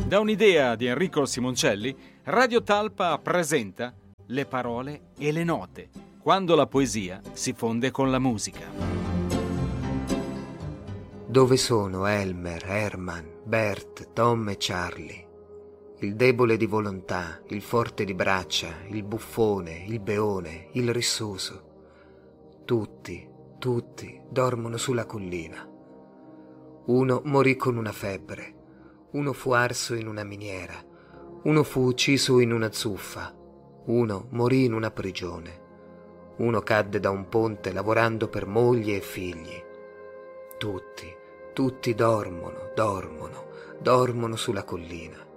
Da un'idea di Enrico Simoncelli, Radio Talpa presenta Le parole e le note, quando la poesia si fonde con la musica. Dove sono Elmer, Herman, Bert, Tom e Charlie? Il debole di volontà, il forte di braccia, il buffone, il beone, il rissoso. Tutti dormono sulla collina. Uno morì con una febbre, uno fu arso in una miniera, uno fu ucciso in una zuffa, uno morì in una prigione, uno cadde da un ponte lavorando per moglie e figli. Tutti dormono sulla collina.